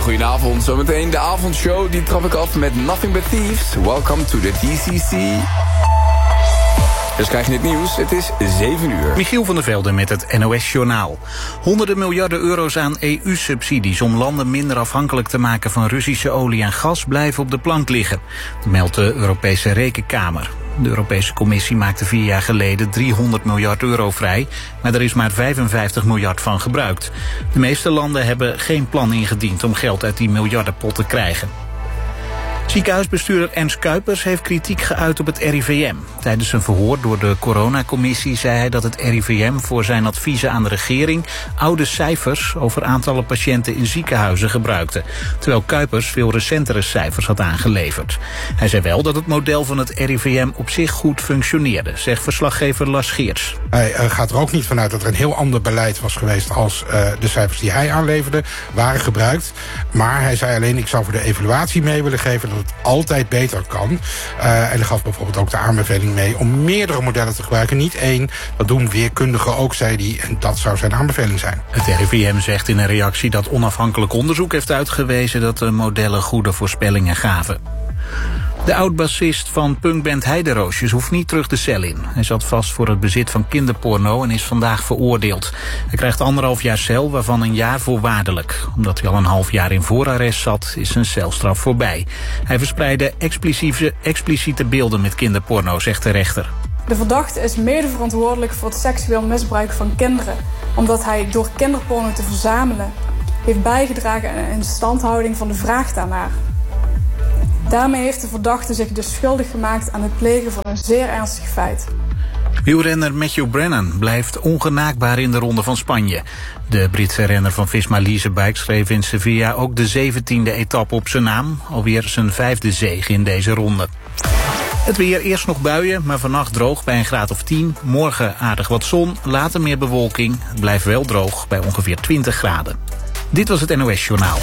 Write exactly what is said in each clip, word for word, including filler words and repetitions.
goedenavond. Zometeen de avondshow, die trap ik af met Nothing But Thieves. Welcome to the T C C. Dus krijg je het nieuws, het is zeven uur. Michiel van der Velde met het N O S-journaal. Honderden miljarden euro's aan E U-subsidies om landen minder afhankelijk te maken van Russische olie en gas blijven op de plank liggen. Dat meldt de Europese Rekenkamer. De Europese Commissie maakte vier jaar geleden driehonderd miljard euro vrij, maar er is maar vijfenvijftig miljard van gebruikt. De meeste landen hebben geen plan ingediend om geld uit die miljardenpot te krijgen. Ziekenhuisbestuurder Ernst Kuipers heeft kritiek geuit op het R I V M. Tijdens een verhoor door de coronacommissie zei hij dat het R I V M voor zijn adviezen aan de regering oude cijfers over aantallen patiënten in ziekenhuizen gebruikte, terwijl Kuipers veel recentere cijfers had aangeleverd. Hij zei wel dat het model van het R I V M op zich goed functioneerde, zegt verslaggever Lars Geerts. Hij uh, gaat er ook niet vanuit dat er een heel ander beleid was geweest als uh, de cijfers die hij aanleverde waren gebruikt. Maar hij zei alleen, ik zou voor de evaluatie mee willen geven dat het altijd beter kan. Uh, en hij gaf bijvoorbeeld ook de aanbeveling mee om meerdere modellen te gebruiken. Niet één, dat doen weerkundigen ook, zei hij. En dat zou zijn aanbeveling zijn. Het R I V M zegt in een reactie dat onafhankelijk onderzoek heeft uitgewezen dat de modellen goede voorspellingen gaven. De oud-bassist van punkband Heideroosjes hoeft niet terug de cel in. Hij zat vast voor het bezit van kinderporno en is vandaag veroordeeld. Hij krijgt anderhalf jaar cel, waarvan een jaar voorwaardelijk. Omdat hij al een half jaar in voorarrest zat, is zijn celstraf voorbij. Hij verspreidde expliciete, expliciete beelden met kinderporno, zegt de rechter. De verdachte is mede verantwoordelijk voor het seksueel misbruik van kinderen, omdat hij door kinderporno te verzamelen heeft bijgedragen aan een instandhouding van de vraag daarnaar. Daarmee heeft de verdachte zich dus schuldig gemaakt aan het plegen van een zeer ernstig feit. Wielrenner Matthew Brennan blijft ongenaakbaar in de Ronde van Spanje. De Britse renner van Visma Leasebike schreef in Sevilla ook de zeventiende etappe op zijn naam. Alweer zijn vijfde zege in deze ronde. Het weer, eerst nog buien, maar vannacht droog bij een graad of tien. Morgen aardig wat zon, later meer bewolking. Het blijft wel droog bij ongeveer twintig graden. Dit was het N O S-journaal.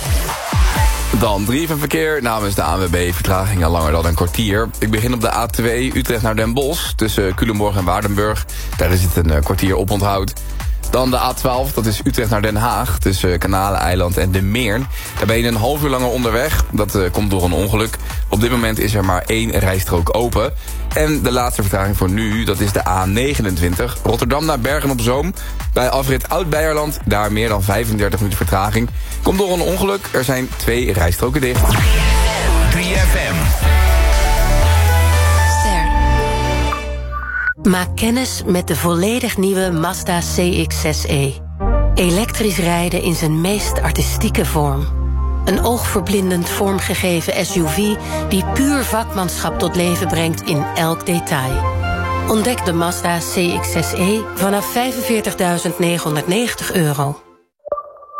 Dan drie van verkeer namens de A N W B. Vertragingen langer dan een kwartier. Ik begin op de A twee Utrecht naar Den Bosch. Tussen Culemborg en Waardenburg. Daar is het een kwartier op onthoud. Dan de A twaalf, dat is Utrecht naar Den Haag. Tussen Kanaleneiland en De Meern. Daar ben je een half uur langer onderweg. Dat uh, komt door een ongeluk. Op dit moment is er maar één rijstrook open. En de laatste vertraging voor nu, dat is de A negenentwintig. Rotterdam naar Bergen-op-Zoom. Bij afrit Oud-Beijerland, daar meer dan vijfendertig minuten vertraging. Komt door een ongeluk. Er zijn twee rijstroken dicht. drie F M. Maak kennis met de volledig nieuwe Mazda C X zes e. Elektrisch rijden in zijn meest artistieke vorm. Een oogverblindend vormgegeven S U V die puur vakmanschap tot leven brengt in elk detail. Ontdek de Mazda C X zes e vanaf vijfenveertigduizend negenhonderdnegentig euro.